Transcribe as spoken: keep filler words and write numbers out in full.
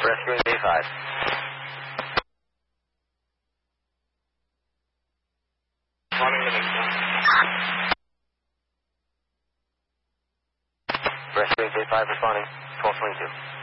Rescuing Bay five. Morning, Livingston. Rescuing Bay five responding. twelve twenty-two.